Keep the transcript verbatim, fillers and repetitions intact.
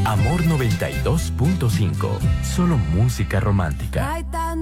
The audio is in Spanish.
Amor noventa y dos punto cinco. Solo música romántica.